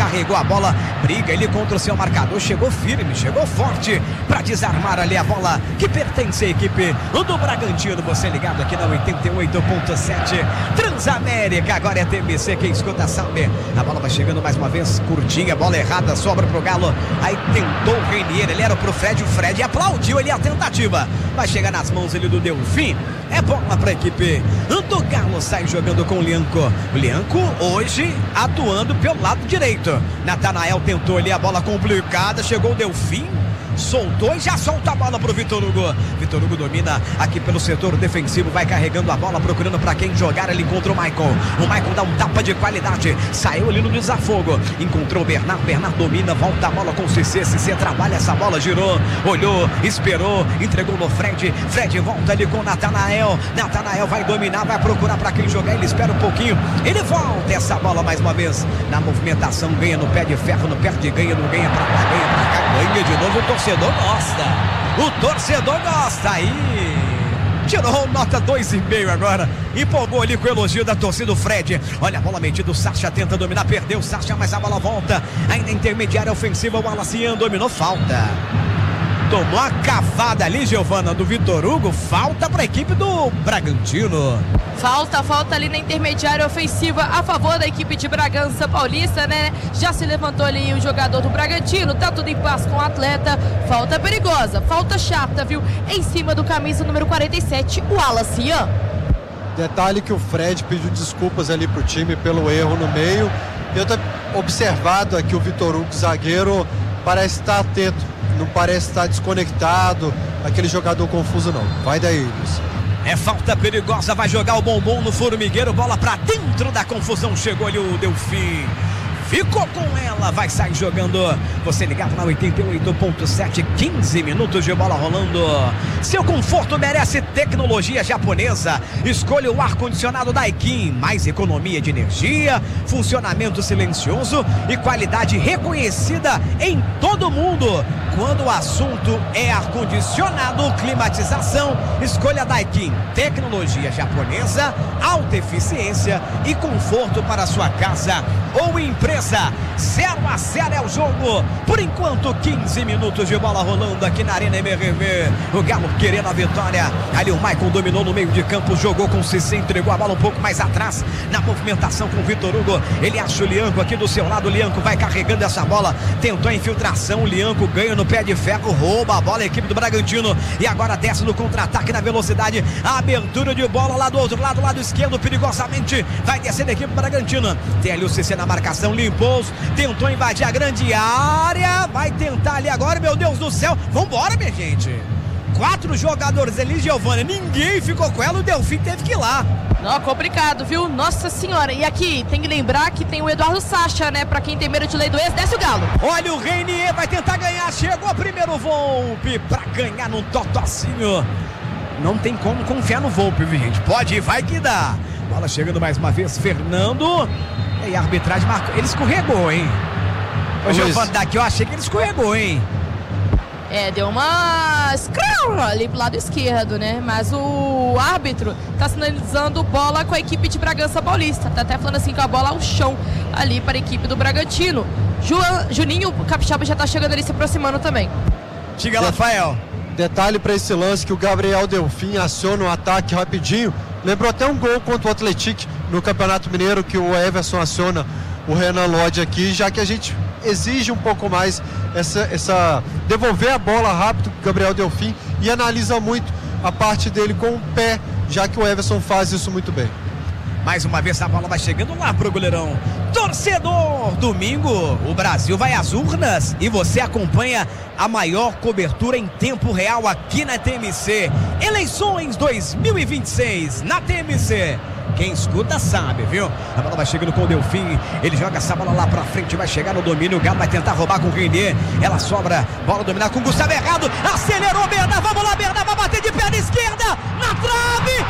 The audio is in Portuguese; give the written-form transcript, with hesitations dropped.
carregou a bola, briga ele contra o seu marcador, chegou firme, chegou forte para desarmar ali a bola que pertence à equipe do Bragantino. Você ligado aqui na 88.7 Transamérica, agora é TMC, quem escuta sabe. A bola vai chegando mais uma vez, curtinha, bola errada, sobra pro Galo, aí tentou o Reinier, ele era pro Fred, o Fred aplaudiu ali a tentativa, vai chegar nas mãos ele do Delfim. É bola para a equipe do Galo, sai jogando com o Lianco. O Lianco hoje atuando pelo lado direito. Natanael tentou ali a bola complicada, chegou o Delfim, soltou e já solta a bola pro Vitor Hugo. Vitor Hugo domina aqui pelo setor defensivo, vai carregando a bola, procurando para quem jogar. Ele encontra o Maicon. O Maicon dá um tapa de qualidade, saiu ali no desafogo, encontrou o Bernardo. Bernardo domina, volta a bola com o Cissé. Cissé trabalha essa bola, girou, olhou, esperou, entregou no Fred. Fred volta ali com o Natanael. Natanael vai dominar, vai procurar para quem jogar. Ele espera um pouquinho, ele volta essa bola mais uma vez na movimentação, ganha no pé de ferro, no pé de ganha, não ganha para lá, ganha para cá, ganha de novo. O torcedor gosta, o torcedor gosta. Aí tirou nota 2,5 agora, empolgou ali com o elogio da torcida. O Fred, olha a bola metida, o Sacha tenta dominar, perdeu o Sacha, mas a bola volta, ainda intermediária ofensiva, o Alacian dominou, falta. Tomou a cavada ali, Giovana, do Vitor Hugo, falta para a equipe do Bragantino. Falta ali na intermediária ofensiva a favor da equipe de Bragança Paulista, né? Já se levantou ali o jogador do Bragantino, tá tudo em paz com o atleta. Falta perigosa, falta chata, viu? Em cima do camisa número 47, o Alacian. Detalhe que o Fred pediu desculpas ali pro time pelo erro no meio. Eu tô observado aqui o Vitor Hugo, zagueiro, parece estar atento, não parece estar desconectado, aquele jogador confuso não. Vai daí, Luiz. É falta perigosa, vai jogar o Bombom no formigueiro, bola pra dentro da confusão, chegou ali o Delfim, ficou com ela, vai sair jogando. Você ligado na 88.7, 15 minutos de bola rolando. Seu conforto merece tecnologia japonesa. Escolha o ar-condicionado Daikin, mais economia de energia, funcionamento silencioso e qualidade reconhecida em todo mundo. Quando o assunto é ar-condicionado, climatização, escolha Daikin, tecnologia japonesa, alta eficiência e conforto para sua casa ou empresa. 0-0 é o jogo, por enquanto 15 minutos de bola rolando aqui na Arena MRV. O Galo querendo a vitória, ali o Maicon dominou no meio de campo, jogou com o Cissé, entregou a bola um pouco mais atrás, na movimentação com o Vitor Hugo, ele acha o Lianco aqui do seu lado, o Lianco vai carregando essa bola, tentou a infiltração, o Lianco ganha no pé de ferro, rouba a bola a equipe do Bragantino, e agora desce no contra-ataque na velocidade, a abertura de bola lá do outro lado, lado esquerdo, perigosamente, vai descer a equipe do Bragantino, tem ali o Cissé na marcação, limpou, tentou invadir a grande área, vai tentar ali agora, meu Deus do céu, vambora minha gente, 4 jogadores ali, Giovana, ninguém ficou com ela, o Delfim teve que ir lá. Não, complicado, viu? Nossa senhora, e aqui tem que lembrar que tem o Eduardo Sacha, né? Pra quem tem medo de lei do ex, desce o Galo. Olha o Reinier, vai tentar ganhar, chegou primeiro o Volpe pra ganhar num totocinho. Não tem como confiar no Volpe, viu, gente? Pode ir, vai que dá. Bola chegando mais uma vez, Fernando. E a arbitragem marcou, ele escorregou, hein? Ô, Giovana, daqui eu achei que ele escorregou, hein? Deu uma ali pro lado esquerdo, né? Mas o árbitro tá sinalizando bola com a equipe de Bragança Paulista. Tá até falando assim com a bola ao chão ali para a equipe do Bragantino. Juninho Capixaba já tá chegando ali, se aproximando também. Diga, Rafael. Detalhe para esse lance que o Gabriel Delfim aciona o ataque rapidinho. Lembrou até um gol contra o Atlético no Campeonato Mineiro, que o Everson aciona o Renan Lodge aqui, já que a gente exige um pouco mais essa devolver a bola rápido com o Gabriel Delfim e analisa muito a parte dele com o pé, já que o Everson faz isso muito bem. Mais uma vez a bola vai chegando lá pro goleirão. Torcedor, domingo o Brasil vai às urnas e você acompanha a maior cobertura em tempo real aqui na TMC. Eleições 2026 na TMC. Quem escuta sabe, viu? A bola vai chegando com o Delfim, ele joga essa bola lá pra frente, vai chegar no domínio, o Galo vai tentar roubar com o Reinier, ela sobra, bola dominar com o Gustavo errado, acelerou Bernardo, vamos lá Bernardo, vai bater de perna esquerda, na trave,